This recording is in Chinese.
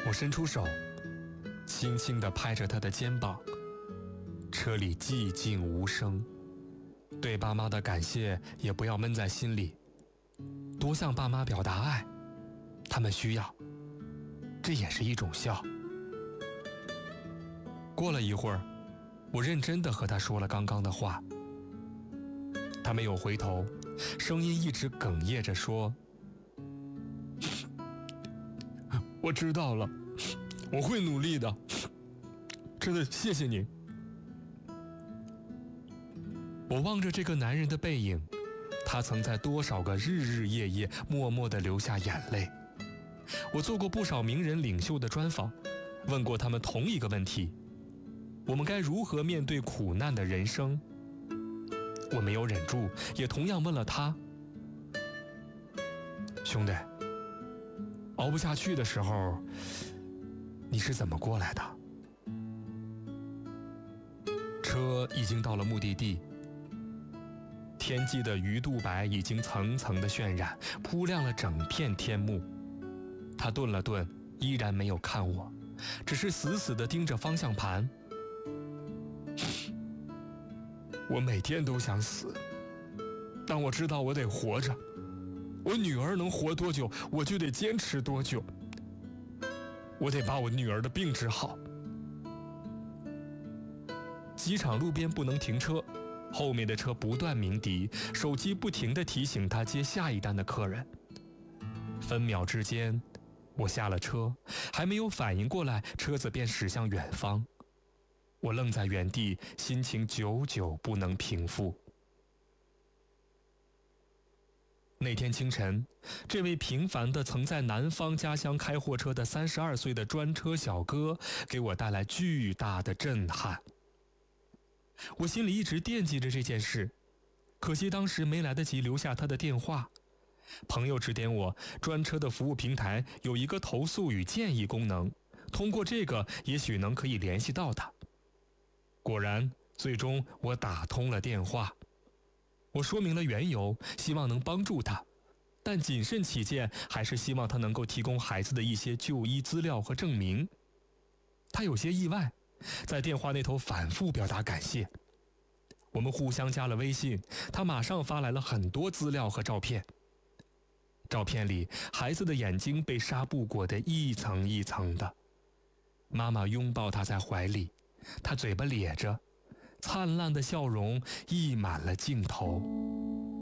我伸出手，轻轻地拍着他的肩膀。车里寂静无声，对爸妈的感谢也不要闷在心里，多向爸妈表达爱，他们需要，这也是一种笑。过了一会儿，我认真地和他说了刚刚的话。他没有回头，声音一直哽咽着说：我知道了，我会努力的，真的谢谢你。我望着这个男人的背影，他曾在多少个日日夜夜默默地流下眼泪。我做过不少名人领袖的专访，问过他们同一个问题：我们该如何面对苦难的人生？我没有忍住，也同样问了他：兄弟，熬不下去的时候，你是怎么过来的？车已经到了目的地，天际的鱼肚白已经层层的渲染，铺亮了整片天幕。他顿了顿，依然没有看我，只是死死地盯着方向盘。我每天都想死，但我知道我得活着。我女儿能活多久，我就得坚持多久。我得把我女儿的病治好。机场路边不能停车，后面的车不断鸣笛，手机不停地提醒他接下一单的客人。分秒之间，我下了车，还没有反应过来，车子便驶向远方。我愣在原地，心情久久不能平复。那天清晨，这位平凡的曾在南方家乡开货车的32岁的专车小哥，给我带来巨大的震撼。我心里一直惦记着这件事，可惜当时没来得及留下他的电话。朋友指点我，专车的服务平台有一个投诉与建议功能，通过这个也许可以联系到他。果然，最终我打通了电话。我说明了缘由，希望能帮助他，但谨慎起见，还是希望他能够提供孩子的一些就医资料和证明。他有些意外，在电话那头反复表达感谢。我们互相加了微信，他马上发来了很多资料和照片。照片里，孩子的眼睛被纱布裹得一层一层的，妈妈拥抱他在怀里，他嘴巴咧着，灿烂的笑容溢满了镜头。